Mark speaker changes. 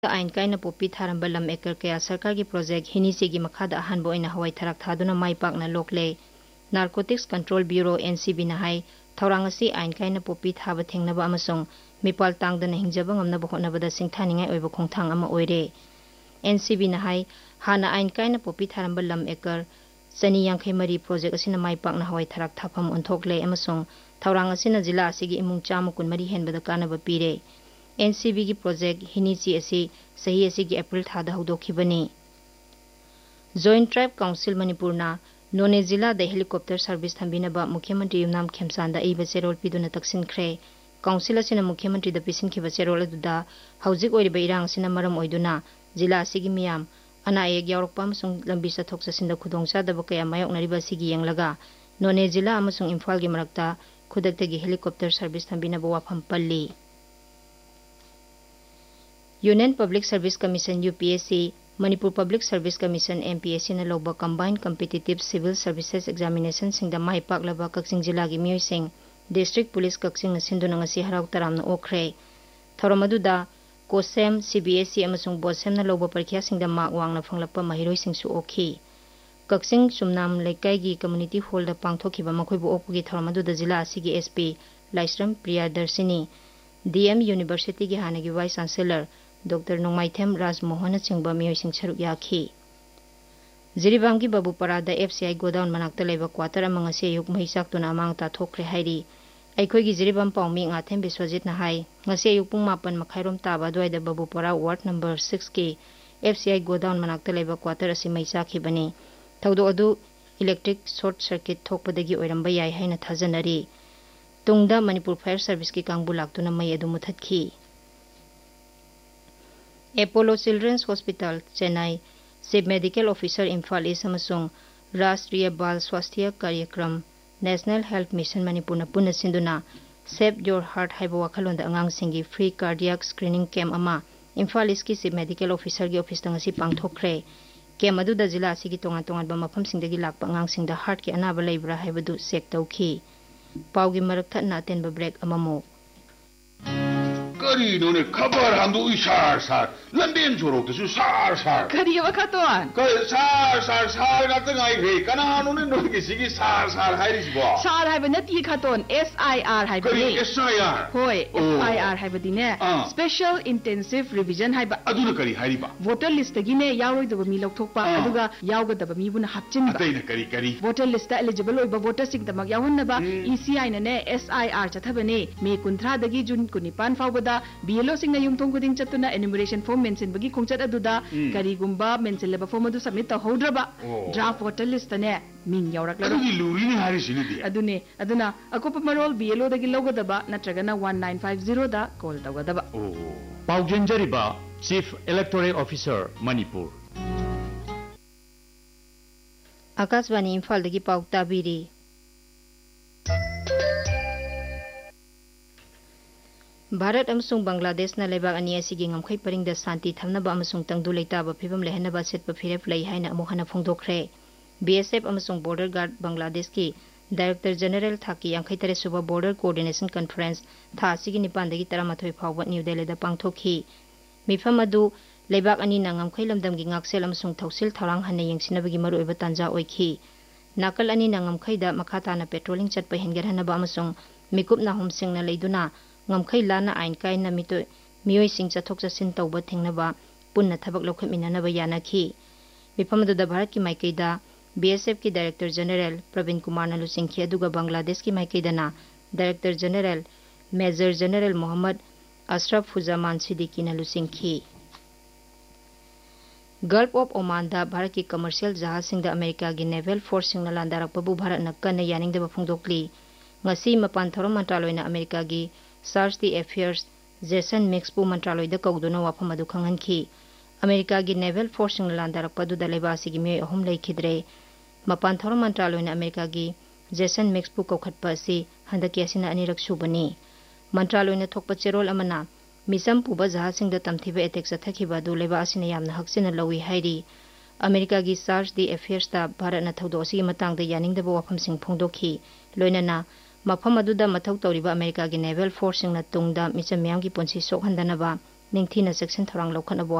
Speaker 1: आइन कायना पोपी थारंबा लम एकर कया सरकार की प्रोजेक्ट हिनीसी की मखादा अहानबो ओइना हवाई थराक थादुना माई पाकना लोकले नारकोटिक्स कंट्रोल ब्यूरो एनसीबी ना हाई थौरांग असि आइन कायना पोपी थाबा थेंगनबा अमसुंग मिपाल तांगदना हिंजबा ngamnaba hotnabada singthaningai oiba khongthang ama oire NCB ना हाई हाना आइन कायना पोपी थारंबा लम एकर चनी यांखै मरी प्रोजेक्ट असिना माई पाकना हवाई थराक थाफम उन्थोकले अमसुंग थौरांग असिना जिला असिगी इमुंग चाम कुनमरी हेनबदा कानबा पीरे एनसीबी की प्रोजेक्ट हिनीची असी सही असी की अप्रैल थादा हौदोखिबनी जॉइंट ट्राइब काउंसिल मणिपुरना नोने जिला द हेलीकॉप्टर सर्विस थंबिनबा मुख्यमंत्री युमनाम खेमसांदा इबा चेरोल पिदुना तक्सिनख्रे काउंसिल असिना मुख्यमंत्री द पिसिनखिबा चेरोल अदुदा हौजिक ओइरिबा इरांग असिना मरम ओइदुना जिला असिगी मियाम अना एक यावरकपा अमसुंग लंबी चथोक चसिनदा खुदोंचादबा कया मायोकनरिबा असिगी यंगलगा नोने जिला अमसुंग इम्फाल गी मरक्ता खुदक्तगी हेलीकॉप्टर सर्विस थंबिनबा वाफम पल्ली union public service commission UPSC Manipur public service commission MPSC न लोबा combined competitive civil services examination Singh the my पाकलबा Kakching जिला की मियोइसिंग डिस्ट्रिक्ट पुलिस कक्सिंग सिंधुना ngasi हराव तरामना ओखरे थौरमदुदा कोसेम सीबीएसई अमसुंग बोसेम न लोबा परीक्षा सिंग द मार्क वांगना फंगलपा महिरोइ सिंगसु ओखी कक्सिंग सुमनाम लेकाई की कम्युनिटी हॉल द पांगथोखिबा मखोइबु ओपुगी थौरमदुदा जिला असिगी एसपी लाइस्रम प्रियादर्शिनी डीएम यूनिवर्सिटी की हानगी वाइस चांसलर डॉक्टर नोंमाइथेम राजमोहन चिंबा मियोइसिंग सरुक याखी जिरीबाम की बाबूपरा द एफसीआई गोडाउन मनाक्ता लेबा क्वार्टर अमंग असे युग महिसाक्तुना among ताथोखरे हाइरी अखोइगी Jiribam पाउमी ngathem biswajit na hai ngase ayuk pung 8 makhairom taba doi da babupara ward number 6 ke fci godown manakta leba quarter asi maisa khibani thaudo adu electric short circuit thokpadagi oiramba yai haina thajanari tungda manipur fire service ki kangbu laktuna mai adu muthatkhi Apollo Children's Hospital, Chennai, Chief Medical Officer Imphal East amasung Rashtriya Bal Swasthya Karyakram, National Health Mission Manipur na punna sinduna Save Your Heart haiba wakhalonda angangsinggi free cardiac screening camp ama Imphal East ki Chief Medical Officer gi office tanga si pangthokre camp aduda jila asigi tongan tongan ba mafamsingdagi lakpa angangsingda heart ki anaba leibra haibadu check tawkhi paugi marak thatna atenba break amamo
Speaker 2: करी इन्होंने खबर हम दो इशार सार लंबेन जोरो तो सार सार
Speaker 3: करी ये वक्त तो आन
Speaker 2: कई सार सार सार ना तो गाय गई कना उन्होंने नोट किसी की सार सार हाई रिश्व
Speaker 3: सार है बना ती खातोन SIR है
Speaker 2: करी SIR
Speaker 3: होय SIR है बदी ने स्पेशल इंटेंसिव रिवीजन है बा
Speaker 2: अदुना करी हाई रिबा
Speaker 3: वोटर लिस्ट की ने यावरोई दबा मी लौथोकपा अदुगा यावगदबा मी बुना हपचिन
Speaker 2: अतैना करी करी
Speaker 3: वोटर लिस्ट एलिजिबल ओइबा वोटर सिंग दमक यावन्नबा ECI ने SIR चथबने मे 19 दगी जून 19 फावबदा BLO सिंग युमथोंग गुदिंग चतुना एनुमरेशन फॉर्म मेंशन बगी खोंचत अदुदा करीगुंबा मेंशन लेबा फॉर्म अदु सबमिट तहौद्रबा ड्राफ्ट वोटर लिस्ट ने मिंग यावरक
Speaker 2: अदुगी लूरी हारि सिनदी
Speaker 3: अदुने अदुना अकोप मरोल BLO दगी लोगदबा नत्रगना 1950 दा call तवगदबा
Speaker 4: पाउजेंजरिबा chief electoral officer Manipur
Speaker 1: Akashvani Imphal दगी पाउता बीरी भारत अमसुंग बांग्लादेश ना लेबाग अनि असिगी ngamkhai paring da santi thamnaba amasung tangdu leitaba phibam lehanaba setpa phirep lei haina amukhana phongdokre BSF amasung border guard bangladesh ki director general thaki yankhai tare suba border coordination conference tha asigi nipan dagi 13 phawba new delhi da pangthokhi mifam adu leibak ani na ngamkhai lamdam gi ngaksel amasung thausil tharang hanna yengsinabagi maru eba tanja oikhi nakal ani na ngamkhai da makhata na patrolling chatpa henger hanaba amasung mikup na homsing na leiduna ngamkhai lana ain kai na miyoi sing chathok chasin tawba thingnaba punna thabak lokhaminanaba yanakhi mifamadu da bharat ki maikaida BSF ki director general Praveen Kumar na lusingkhi aduga Bangladesh ki maikaida na director general Major General Muhammad Ashraf Fuzaman Siddiqui na lusingkhi Gulf of Oman da bharat ki commercial jahaz sing da America gi naval force sing na landarak pabu bharat na kana yaning da phungdokli ngasi mapan thorom mantraloy na America gi Search the Affairs Jason Mixpu Mantraloy da kauduna wafam adu khanganki America gi naval force ng landarak padu da lebasi gi me ahum lei khidre mapan thor Mantraloy na America gi Jason Mixpu ko khatpa si handaki asina anirak subani Mantraloy na thokpa cherol amana misam puba jahasing da tamthiba attack sathakhiba du leba asina yamna haksina lawi hairi America gi Search the Affairs ta Bharat na thaudo si matang da yaning da wafam sing phongdokhi loinana mafam aduda mathau tawriba America gi naval force na tungda micham myam gi ponsi sokhandanaba ꯅꯤꯡꯊꯤꯅ ꯆꯦꯛꯁꯤꯟ ꯊꯧꯔꯥꯡ ꯂꯧꯈꯠꯅꯕ